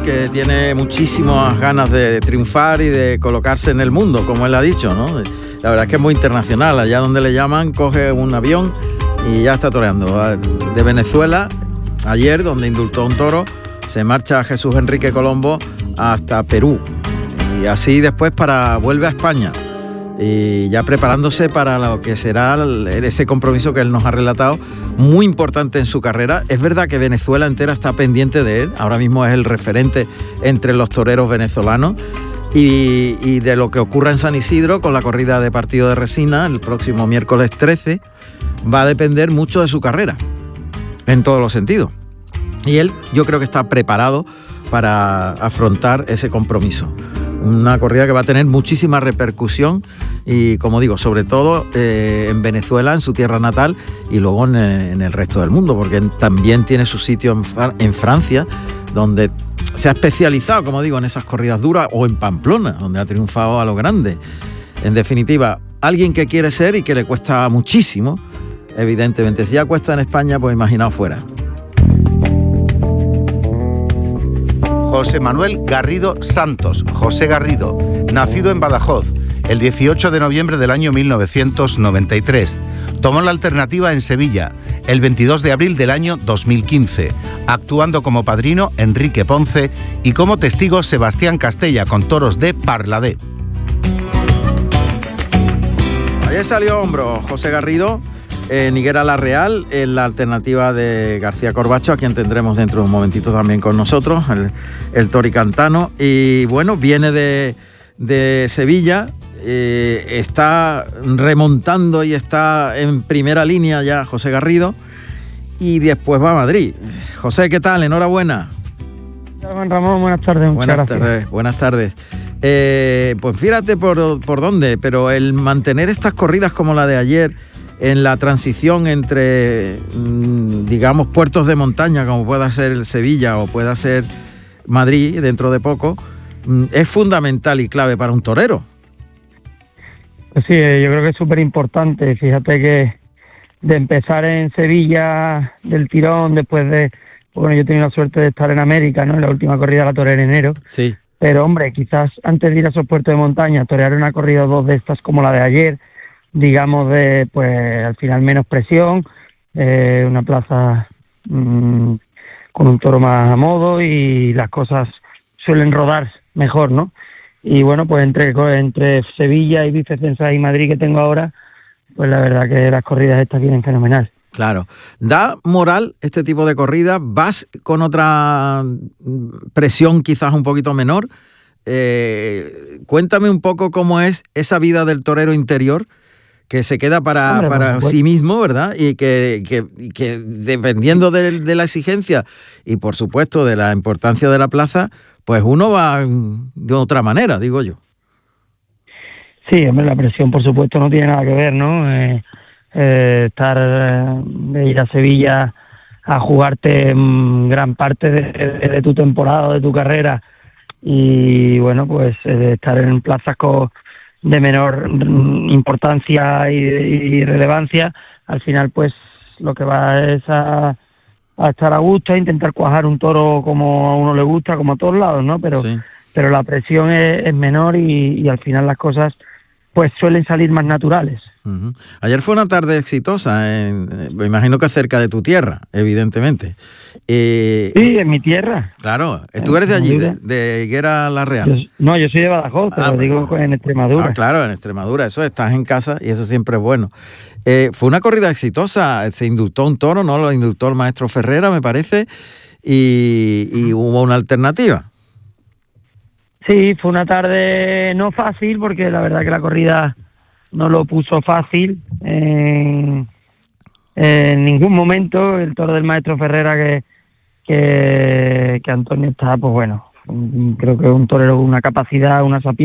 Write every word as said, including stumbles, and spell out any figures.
que tiene muchísimas ganas de triunfar y de colocarse en el mundo, como él ha dicho, ¿no? La verdad es que es muy internacional, allá donde le llaman, coge un avión y ya está toreando. De Venezuela, ayer, donde indultó un toro, se marcha Jesús Enrique Colombo hasta Perú. Y así después para vuelve a España. Y ya preparándose para lo que será ese compromiso que él nos ha relatado, muy importante en su carrera. Es verdad que Venezuela entera está pendiente de él, ahora mismo es el referente entre los toreros venezolanos, y, y de lo que ocurra en San Isidro con la corrida de Partido de Resina el próximo miércoles trece, va a depender mucho de su carrera, en todos los sentidos. Y él, yo creo que está preparado para afrontar ese compromiso. Una corrida que va a tener muchísima repercusión y, como digo, sobre todo eh, en Venezuela, en su tierra natal, y luego en, en el resto del mundo, porque también tiene su sitio en, en Francia, donde se ha especializado, como digo, en esas corridas duras, o en Pamplona, donde ha triunfado a lo grande. En definitiva, alguien que quiere ser y que le cuesta muchísimo, evidentemente. Si ya cuesta en España, pues imaginaos fuera. José Manuel Garrido Santos, José Garrido, nacido en Badajoz el dieciocho de noviembre del año mil novecientos noventa y tres. Tomó la alternativa en Sevilla el veintidós de abril del año dos mil quince, actuando como padrino Enrique Ponce y como testigo Sebastián Castella con toros de Parladé. Ayer salió hombro José Garrido, en Higuera La Real, en la alternativa de García Corbacho, a quien tendremos dentro de un momentito también con nosotros, el, el toricantano. Y bueno, viene de, de Sevilla, eh, está remontando y está en primera línea ya José Garrido, y después va a Madrid. José, ¿qué tal? Enhorabuena. Juan Ramón, buenas tardes. Buenas gracias. tardes, buenas tardes. Eh, pues fíjate por, por dónde, pero el mantener estas corridas como la de ayer, en la transición entre, digamos, puertos de montaña, como pueda ser el Sevilla o pueda ser Madrid dentro de poco, es fundamental y clave para un torero. Pues sí, yo creo que es súper importante. Fíjate que de empezar en Sevilla del tirón, después de, bueno, yo he tenido la suerte de estar en América, ¿no? En la última corrida de la torera en enero. Sí. Pero, hombre, quizás antes de ir a esos puertos de montaña, torear una corrida o dos de estas como la de ayer, digamos, de, pues, al final menos presión, eh, una plaza mmm, con un toro más a modo y las cosas suelen rodar mejor, ¿no? Y bueno, pues entre, entre Sevilla y Vicecensá y Madrid que tengo ahora, pues la verdad que las corridas estas vienen fenomenal. Claro. ¿Da moral este tipo de corridas? ¿Vas con otra presión quizás un poquito menor? Eh, cuéntame un poco cómo es esa vida del torero interior, que se queda para, Hombre, para pues, sí mismo, ¿verdad? Y que, que, que dependiendo de, de la exigencia y, por supuesto, de la importancia de la plaza, pues uno va de otra manera, digo yo. Sí, hombre, la presión, por supuesto, no tiene nada que ver, ¿no? Eh, eh, estar, eh, de ir a Sevilla a jugarte mmm, gran parte de, de, de tu temporada, de tu carrera, y, bueno, pues eh, estar en plazas con de menor importancia y, y relevancia, al final pues lo que va es a, a estar a gusto, a intentar cuajar un toro como a uno le gusta, como a todos lados, ¿no? Pero, sí. pero la presión es, es menor y, y al final las cosas pues suelen salir más naturales. Uh-huh. Ayer fue una tarde exitosa, en, me imagino que cerca de tu tierra, evidentemente. Eh, sí, en mi tierra. Claro, tú eres de allí, de, de Higuera La Real. Yo, no, yo soy de Badajoz, pero ah, digo en Extremadura. Ah, claro, en Extremadura, eso, estás en casa y eso siempre es bueno. Eh, fue una corrida exitosa, se indultó un toro, ¿no? Lo indultó el maestro Ferrera, me parece, y, y hubo una alternativa. Sí, fue una tarde no fácil, porque la verdad que la corrida no lo puso fácil en, en ningún momento. El toro del maestro Ferrera que, que, que Antonio está, pues bueno, creo que es un torero con una capacidad, una sapiencia